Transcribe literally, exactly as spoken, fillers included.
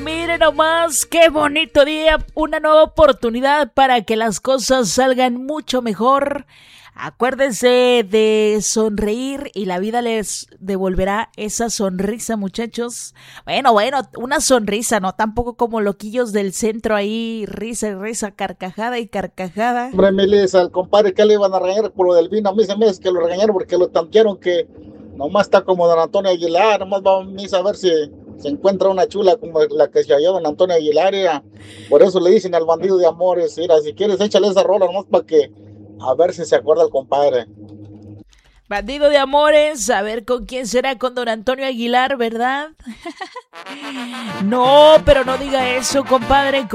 Miren nomás, qué bonito día, una nueva oportunidad para que las cosas salgan mucho mejor. Acuérdense de sonreír y la vida les devolverá esa sonrisa, muchachos. Bueno, bueno, una sonrisa, no tampoco como loquillos del centro ahí, risa y risa, carcajada y carcajada. Hombre, Melissa, al compadre que le iban a regañar por lo del vino, a mí se me hace que lo regañaron porque lo tanquearon que nomás está como don Antonio Aguilar, nomás va a misa a ver si se encuentra una chula como la que se halló don Antonio Aguilar, era. Por eso le dicen al bandido de amores, mira, si quieres échale esa rola nomás para que, a ver si se acuerda el compadre. Bandido de amores, a ver con quién será, con don Antonio Aguilar, ¿verdad? No, pero no diga eso, compadre.